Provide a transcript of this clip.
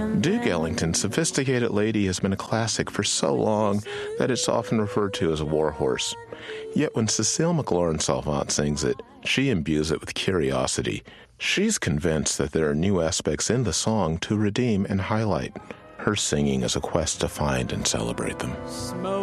Duke Ellington's Sophisticated Lady has been a classic for so long that it's often referred to as a warhorse. Yet when Cécile McLaurin-Salvant sings it, she imbues it with curiosity. She's convinced that there are new aspects in the song to redeem and highlight. Her singing is a quest to find and celebrate them.